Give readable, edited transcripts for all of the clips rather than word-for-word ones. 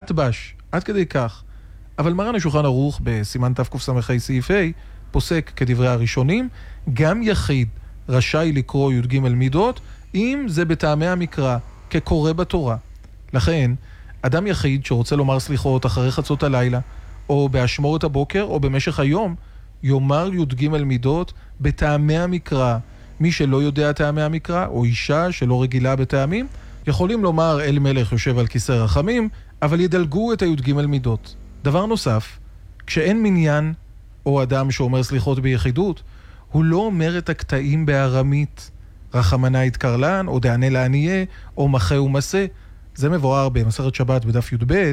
בש, עד כדי כך. אבל מרן השולחן ערוך בסימן תקס"ה סעיף ה' פוסק כדברי הראשונים, גם יחיד רשאי לקרוא י"ג מידות, אם זה בטעמי המקרא, כקורא בתורה. לכן, אדם יחיד שרוצה לומר סליחות אחרי חצות הלילה, או באשמורת הבוקר, או במשך היום, יאמר י"ג מידות בטעמי המקרא. מי שלא יודע טעמי המקרא, או אישה שלא רגילה בטעמים, יכולים לומר אל מלך יושב על כיסא רחמים, אבל ידלגו את הי"ג מידות. דבר נוסף, כשאין מניין או אדם שאומר סליחות ביחידות, הוא לא אומר את הקטעים בארמית, רחמנה יתקרלן, או דענה לעניה, או מחה ומסה. זה מבואר במסכת שבת בדף י"ב,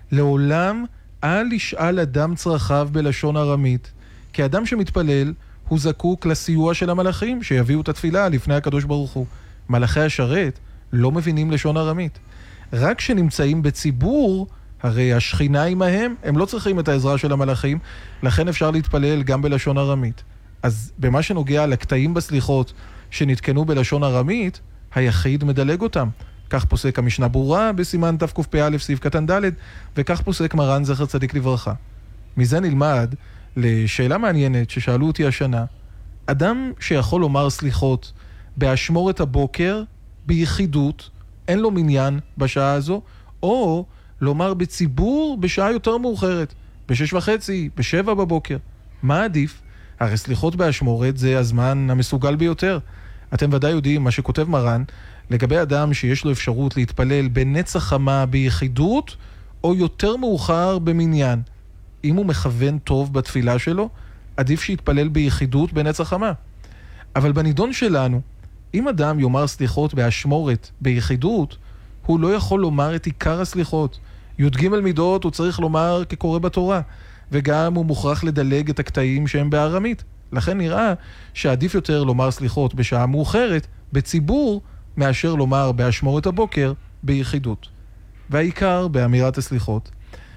לעולם אל ישאל אדם צרכיו בלשון ארמית, כי אדם שמתפלל הוא זקוק לסיוע של המלאכים שיביאו את התפילה לפני הקדוש ברוך הוא. מלאכי השרת לא מבינים לשון ארמית. רק שנמצאים בציבור, הרי השכינה עמהם, הם לא צריכים את העזרה של המלאכים, לכן אפשר להתפלל גם בלשון ארמית. אז במה שנוגע לקטעים בסליחות שנתקנו בלשון ארמית, היחיד מדלג אותם. כך פוסק המשנה ברורה בסימן תקפ"א סעיף קטן ד', וכך פוסק מרן זכר צדיק לברכה. מזה נלמד לשאלה מעניינת ששאלו אותי השנה, אדם שיכול לומר סליחות באשמורת הבוקר ביחידות, אין לו מניין בשעה הזו, או לומר בציבור בשעה יותר מאוחרת, ב6:30, ב7 בבוקר. מה עדיף? הרי סליחות באשמורת זה הזמן המסוגל ביותר. אתם ודאי יודעים מה שכותב מרן לגבי אדם שיש לו אפשרות להתפלל בנץ החמה ביחידות, או יותר מאוחר במניין. אם הוא מכוון טוב בתפילה שלו, עדיף שיתפלל ביחידות בנץ החמה. אבל בנידון שלנו, אם אדם יאמר סליחות באשמורת ביחידות, הוא לא יכול לומר את עיקר הסליחות. י"ג מידות הוא צריך לומר כקורא בתורה, וגם הוא מוכרח לדלג את הקטעים שהם בארמית. לכן נראה שעדיף יותר לומר סליחות בשעה מאוחרת בציבור, מאשר לומר באשמורת הבוקר ביחידות. והעיקר באמירת הסליחות,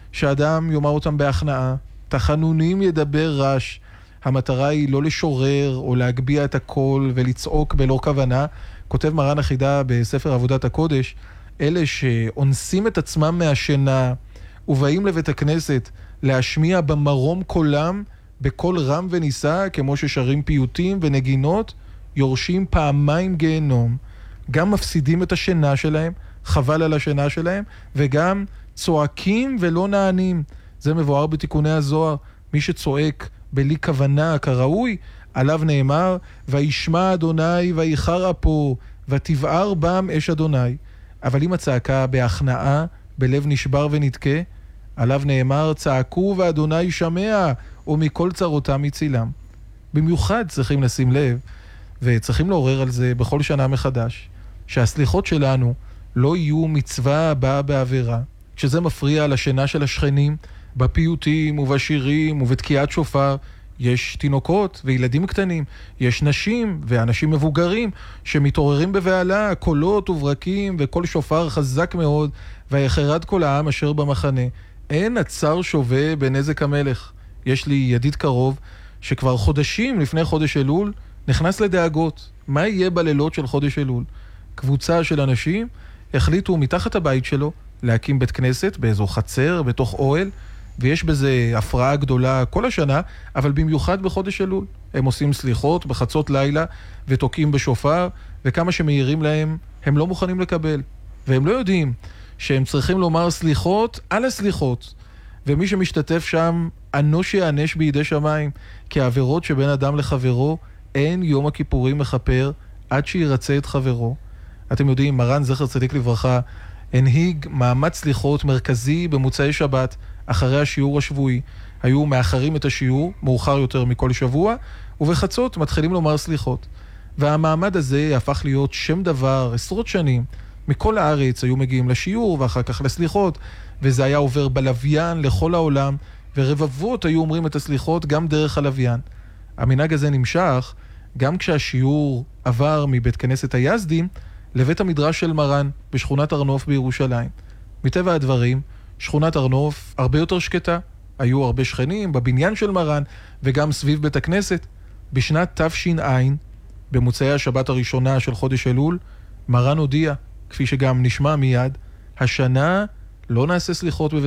שאדם יאמר אותם בהכנעה, תחנונים ידבר רש. המטרה היא לא לשורר או להגביה את הקול ולצעוק בלא כוונה. כותב מרן החידה בספר עבודת הקודש, אלה שאונסים את עצמם מהשינה ובאים לבית הכנסת להשמיע במרום קולם בקול רם ונישא, כמו ששרים פיוטים ונגינות, יורשים פעמיים גיהנום. גם מפסידים את השינה שלהם, חבל על השינה שלהם, וגם צועקים ולא נענים. זה מבואר בתיקוני הזוהר. מי שצועק בלי כוונה כראוי, עליו נאמר, וישמע אדוני ויחר אפו, ותבער בם אש אדוני. אבל אם הצעקה בהכנעה, בלב נשבר ונתקה, עליו נאמר, צעקו ואדוני שמע, ומכל צרותם יצילם. במיוחד צריכים לשים לב, וצריכים לעורר על זה בכל שנה מחדש, שהסליחות שלנו לא יהיו מצווה הבאה בעבירה, שזה מפריע לשינה של השכנים, בפיוטים ובשירים ובתקיעת שופר. יש תינוקות וילדים קטנים, יש נשים ואנשים מבוגרים שמתעוררים בבעלה, קולות וברקים וכל שופר חזק מאוד, ויחרד כל העם אשר במחנה. אין הצר שווה בנזק המלך. יש לי ידיד קרוב שכבר חודשים לפני חודש אלול נכנס לדאגות. מה יהיה בלילות של חודש אלול? קבוצה של אנשים החליטו מתחת הבית שלו להקים בית כנסת באיזו חצר, בתוך אוהל, ויש בזה הפרעה גדולה כל השנה, אבל במיוחד בחודש אלול. הם עושים סליחות בחצות לילה ותוקעים בשופר, וכמה שמהירים להם הם לא מוכנים לקבל. והם לא יודעים שהם צריכים לומר סליחות על הסליחות. ומי שמשתתף שם אנוש יענש בידי שמיים, כי העבירות שבין אדם לחברו אין יום הכיפורים מחפר עד שירצה את חברו. אתם יודעים, מרן זכר צדיק לברכה הנהיג מאמץ סליחות מרכזי במוצאי שבת אחרי השיעור השבועי. היו מאחרים את השיעור מאוחר יותר מכל שבוע, ובחצות מתחילים לומר סליחות. והמעמד הזה הפך להיות שם דבר עשרות שנים. מכל הארץ היו מגיעים לשיעור ואחר כך לסליחות, וזה היה עובר בלוויין לכל העולם, ורבבות היו אומרים את הסליחות גם דרך הלוויין. המנהג הזה נמשך גם כשהשיעור עבר מבית כנסת היזדים לבית המדרש של מרן בשכונת ארנוף בירושלים. מטבע הדברים, שכונת ארנוף הרבה יותר שקטה. היו הרבה שכנים בבניין של מרן וגם סביב בית הכנסת. בשנת תש"ע, במוצאי השבת הראשונה של חודש אלול, מרן הודיע, כפי שגם נשמע מיד, השנה לא נעשה סליחות בבית